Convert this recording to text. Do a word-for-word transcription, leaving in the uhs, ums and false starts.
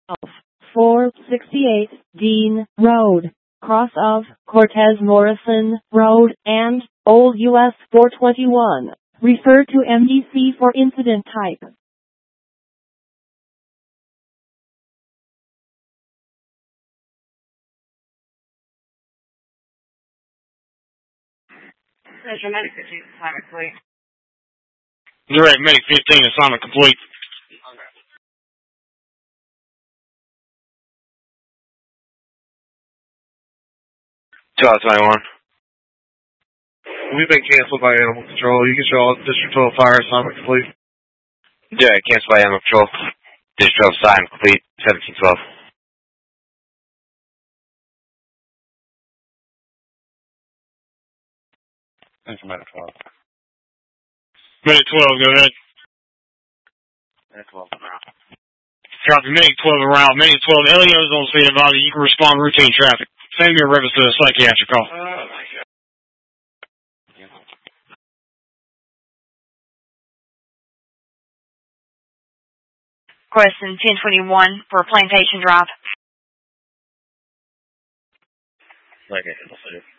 four sixty-eight Dean Road, cross of Cortez Morrison Road, and Old U S four twenty-one. Refer to M D C for incident type. Medic fifteen, assignment complete. Direct Medic fifteen, assignment complete. two out of twenty-one. We've been canceled by Animal Control. You can show all District twelve fire assignment complete. Direct, cancel by Animal Control. District twelve, assignment complete. seventeen twelve. Thanks for Medic twelve. Medic twelve, go ahead. Medic twelve, around. Copy, Medic twelve around. Medic twelve, L E Os on scene about it. You can respond to routine traffic. Send me a reference to a psychiatric call. Oh, my God. Question ten twenty-one for Plantation Drive. Okay, let's see.